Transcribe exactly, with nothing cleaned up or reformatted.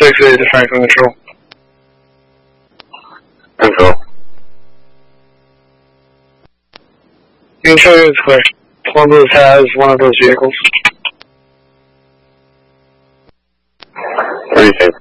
safely to Franklin Control. Control. Control is clear. Columbus has one of those vehicles. What do you think?